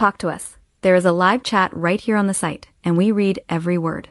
Talk to us. There is a live chat right here on the site, and we read every word.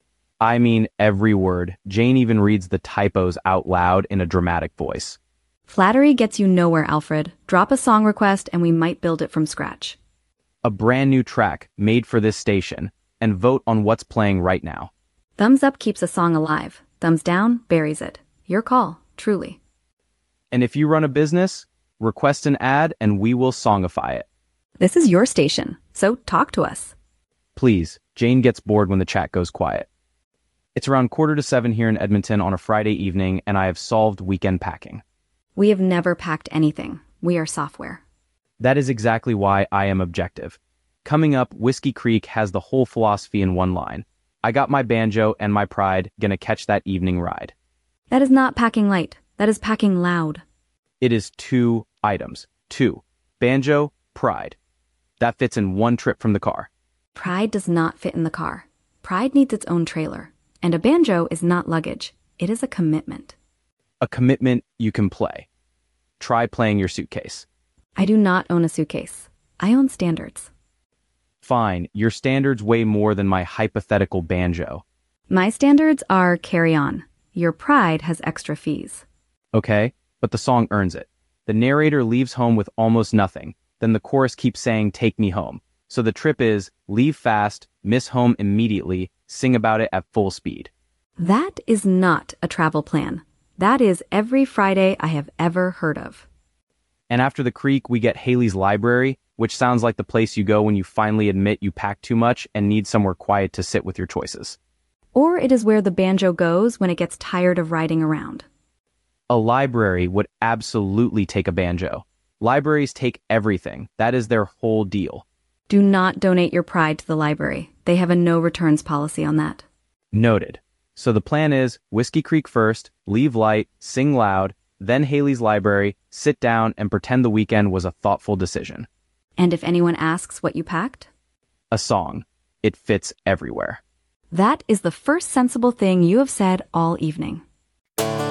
I mean every word. Jane even reads the typos out loud in a dramatic voice. Flattery gets you nowhere, Alfred. Drop a song request and we might build it from scratch. A brand new track made for this station, and vote on what's playing right now. Thumbs up keeps a song alive. Thumbs down buries it. Your call, truly. And if you run a business, request an ad and we will songify it. This is your station, so talk to us. Please, Jane gets bored when the chat goes quiet. It's around 6:45 here in Edmonton on a Friday evening, and I have solved weekend packing. We have never packed anything. We are software. That is exactly why I am objective. Coming up, Whiskey Creek has the whole philosophy in one line. I got my banjo and my pride, gonna catch that evening ride. That is not packing light. That is packing loud. It is 2 items. 2. Banjo, pride. That fits in one trip from the car. Pride does not fit in the car. Pride needs its own trailer. And a banjo is not luggage. It is a commitment. A commitment you can play. Try playing your suitcase. I do not own a suitcase. I own standards. Fine, your standards weigh more than my hypothetical banjo. My standards are carry on. Your pride has extra fees. Okay, but the song earns it. The narrator leaves home with almost nothing. Then the chorus keeps saying, "Take me home." So the trip is, leave fast, miss home immediately, sing about it at full speed. That is not a travel plan. That is every Friday I have ever heard of. And after the creek, we get Haley's Library, which sounds like the place you go when you finally admit you packed too much and need somewhere quiet to sit with your choices. Or it is where the banjo goes when it gets tired of riding around. A library would absolutely take a banjo. Libraries take everything. That is their whole deal. Do not donate your pride to the library. They have a no returns policy on that. Noted. So the plan is Whiskey Creek first, leave light, sing loud, then Haley's Library, sit down and pretend the weekend was a thoughtful decision. And if anyone asks what you packed? A song. It fits everywhere. That is the first sensible thing you have said all evening.